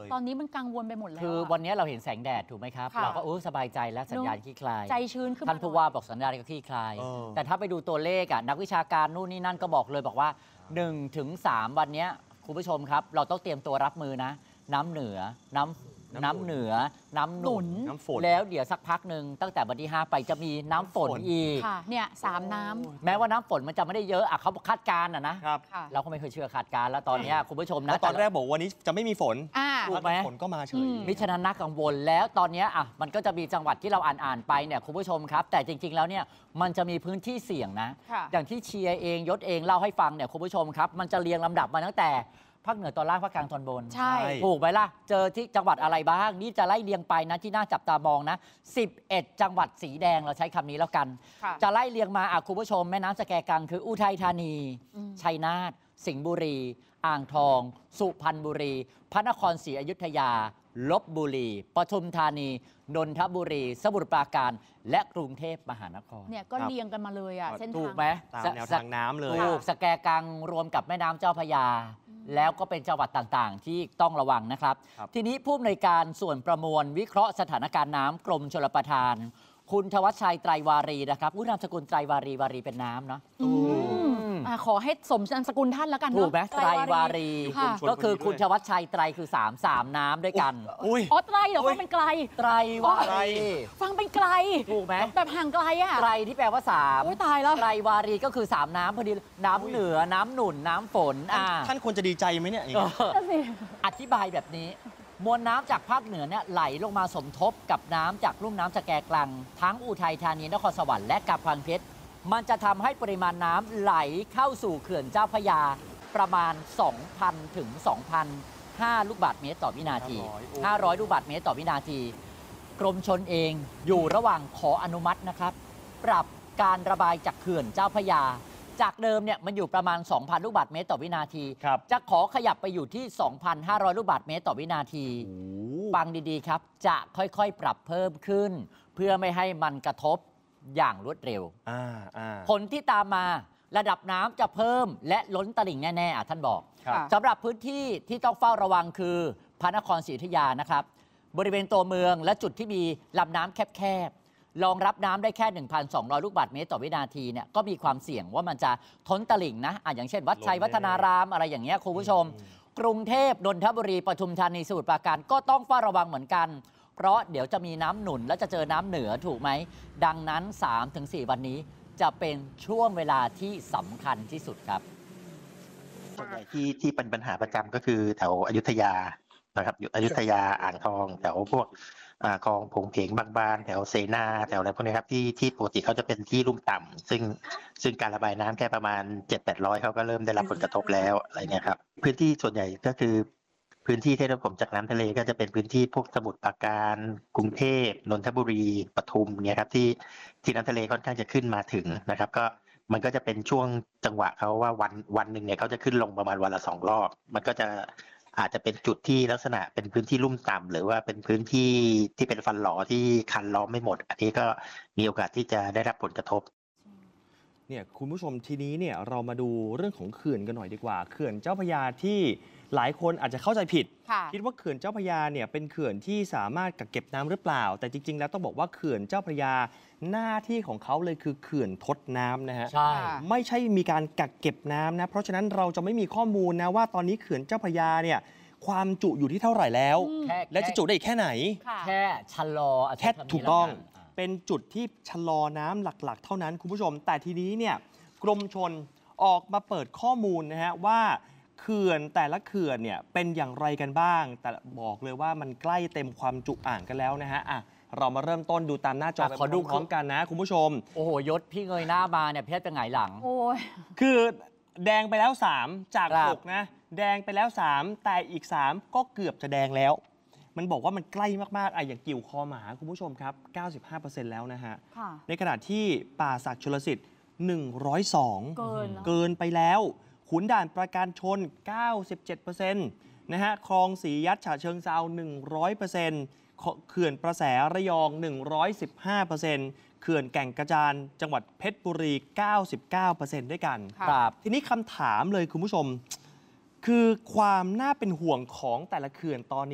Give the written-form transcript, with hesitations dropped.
ตอนนี้มันกังวลไปหมดแล้วคือวันนี้เราเห็นแสงแดดถูกไหมครับเราก็สบายใจแล้วสัญญาณคลี่คลายใจชื้นขึ้นท่านผู้ว่าบอกสัญญาณก็คลี่คลายแต่ถ้าไปดูตัวเลขนักวิชาการนู่นนี่นั่นก็บอกเลยบอกว่า 1-3 วันนี้คุณผู้ชมครับเราต้องเตรียมตัวรับมือนะน้ำเหนือน้ำหนุนแล้วเดี๋ยวสักพักหนึ่งตั้งแต่วันที่ 5 ไปจะมีน้ำฝนอีกค่ะเนี่ย3 น้ำแม้ว่าน้ำฝนมันจะไม่ได้เยอะเขาคาดการณ์นะครับเราก็ไม่เคยเชื่อคาดการณ์แล้วตอนนี้คุณผู้ชมนะตอนแรกบอกวันนี้จะไม่มีฝนถูกไหมฝนก็มาเฉยมิฉะนั้นน่ากังวลแล้วตอนนี้มันก็จะมีจังหวัดที่เราอ่านไปเนี่ยคุณผู้ชมครับแต่จริงๆแล้วเนี่ยมันจะมีพื้นที่เสี่ยงนะอย่างที่เชียร์เองยศเองเล่าให้ฟังเนี่ยคุณผู้ชมครับมันจะเรียงลำดับมาตั้งแต่ภาคเหนือตอนล่างภาคกลางตอนบนใช่ถูกไหมล่ะเจอที่จังหวัดอะไรบ้างนี่จะไล่เรียงไปนะที่น่าจับตามองนะ11จังหวัดสีแดงเราใช้คำนี้แล้วกันจะไล่เรียงมาคุณผู้ชมแม่น้ำสแกกังคืออุทัยธานีชัยนาทสิงห์บุรีอ่างทองสุพรรณบุรีพระนครศรีอยุธยาลพบุรีปทุมธานีนนทบุรีสมุทรปราการและกรุงเทพมหานครเนี่ยก็เรียงกันมาเลยเส้นทางถูกไหมตามแนวทางน้ำเลยถูกสแกกังรวมกับแม่น้ำเจ้าพระยาแล้วก็เป็นจังหวัดต่างๆที่ต้องระวังนะครับทีนี้ผู้อำนวยการส่วนประมวลวิเคราะห์สถานการณ์น้ำกรมชลประทานคุณธวัชชัยไตรวารีนะครับนามสกุลไตรวารีเป็นน้ำเนาะขอให้สมนามสกุลท่านแล้วกันถูกไหมไตรวารีก็คือคุณธวัชชัยไตรคือ3น้ำด้วยกันไตรเหรอฟังเป็นไกลไตรวารีฟังเป็นไกลถูกไหมแบบห่างไกลไตรที่แปลว่า3 ตายแล้วไตรวารีก็คือ3น้ำพอดีน้ำเหนือน้ำหนุนน้ำฝนท่านควรจะดีใจไหมเนี่ยอธิบายแบบนี้มวลน้ำจากภาคเหนือเนี่ยไหลลงมาสมทบกับน้ำจากลุ่มน้ำสแกกลังทั้งอุทัยธานีนครสวรรค์และกำแพงเพชรมันจะทำให้ปริมาณน้ำไหลเข้าสู่เขื่อนเจ้าพระยาประมาณ 2,000 ถึง 2,500 ลูกบาศก์เมตรต่อวินาที500 ลูกบาศก์เมตรต่อวินาทีกรมชลเองอยู่ระหว่างขออนุมัตินะครับปรับการระบายจากเขื่อนเจ้าพระยาจากเดิมเนี่ยมันอยู่ประมาณ 2,000 ลูกบาศก์เมตรต่อวินาทีจะขอขยับไปอยู่ที่ 2,500 ลูกบาศก์เมตรต่อวินาทีฟังดีๆครับจะค่อยๆปรับเพิ่มขึ้นเพื่อไม่ให้มันกระทบอย่างรวดเร็วผลที่ตามมาระดับน้ำจะเพิ่มและล้นตลิ่งแน่ๆท่านบอกสำหรับพื้นที่ที่ต้องเฝ้าระวังคือพระนครศรีอยุธยานะครับบริเวณตัวเมืองและจุดที่มีลำน้ำแคบรองรับน้ำได้แค่ 1,200 ลูกบาศก์เมตรต่อวินาทีเนี่ยก็มีความเสี่ยงว่ามันจะท้นตลิ่งนะอย่างเช่นวัดชัยวัฒนารามอะไรอย่างเงี้ยคุณผู้ชมกรุงเทพนนทบุรีปทุมธานีสมุทรปราการก็ต้องเฝ้าระวังเหมือนกันเพราะเดี๋ยวจะมีน้ำหนุนและจะเจอน้ำเหนือถูกไหมดังนั้น 3-4 วันนี้จะเป็นช่วงเวลาที่สำคัญที่สุดครับส่วนใหญ่ที่เป็นปัญหาประจำก็คือแถวอยุธยานะครับอยุธยาอ่างทองแถวพวกคลองผงเพงบางบานแถวเสนาแถวอะไรพวกนี้ครับที่ปกติเขาจะเป็นที่ลุ่มต่ำซึ่งการระบายน้ำแค่ประมาณ 700-800เขาก็เริ่มได้รับผลกระทบแล้วอะไรเนี่ยครับพื้นที่ส่วนใหญ่ก็คือพื้นที่ที่ได้รับผลจากน้ำทะเลก็จะเป็นพื้นที่พวกสมุทรปราการกรุงเทพนนทบุรีปทุมเนี่ยครับที่น้ำทะเลค่อนข้างจะขึ้นมาถึงนะครับก็มันก็จะเป็นช่วงจังหวะเขาว่าวันหนึ่งเนี่ยเขาจะขึ้นลงประมาณวันละ2 รอบมันก็จะอาจจะเป็นจุดที่ลักษณะเป็นพื้นที่ลุ่มต่ำหรือว่าเป็นพื้นที่ที่เป็นฟันหล่อที่คันล้อมไม่หมดอันนี้ก็มีโอกาสที่จะได้รับผลกระทบเนี่ยคุณผู้ชมทีนี้เนี่ยเรามาดูเรื่องของเขื่อนกันหน่อยดีกว่าเขื่อนเจ้าพระยาที่หลายคนอาจจะเข้าใจผิดคิดว่าเขื่อนเจ้าพระยาเนี่ยเป็นเขื่อนที่สามารถกักเก็บน้ำหรือเปล่าแต่จริงๆแล้วต้องบอกว่าเขื่อนเจ้าพระยาหน้าที่ของเขาเลยคือเขื่อนทดน้ำนะฮะใช่ไม่ใช่มีการกักเก็บน้ำนะเพราะฉะนั้นเราจะไม่มีข้อมูลนะว่าตอนนี้เขื่อนเจ้าพระยาเนี่ยความจุอยู่ที่เท่าไหร่แล้วและจะจุได้แค่ไหนแค่ชะลอแค่ถูกต้องเป็นจุดที่ชะลอน้ำหลักๆเท่านั้นคุณผู้ชมแต่ทีนี้เนี่ยกรมชลออกมาเปิดข้อมูลนะฮะว่าเขื่อนแต่ละเขื่อนเนี่ยเป็นอย่างไรกันบ้างแต่บอกเลยว่ามันใกล้เต็มความจุอ่างกันแล้วนะฮะเรามาเริ่มต้นดูตามหน้าจอไปพร้อมกันนะคุณผู้ชมโอ้โหยศพี่เงยหน้ามาเนี่ยพี่จะหงายหลังคือแดงไปแล้ว3จาก6นะแดงไปแล้ว3แต่อีก3ก็เกือบจะแดงแล้วมันบอกว่ามันใกล้มากๆอย่างกิ่วคอหมาคุณผู้ชมครับ 95% แล้วนะฮะในขณะที่ป่าศักดิ์ชลสิทธิ์102เกินไปแล้วขุนด่านประการชน 97% นะฮะคลองศรียัดฉะเชิงเทรา 100%เขื่อนประแสระยอง 115%เขื่อนแก่งกระจานจังหวัดเพชรบุรี 99% ด้วยกันทีนี้คำถามเลยคุณผู้ชมคือความน่าเป็นห่วงของแต่ละเขื่อนตอนนี้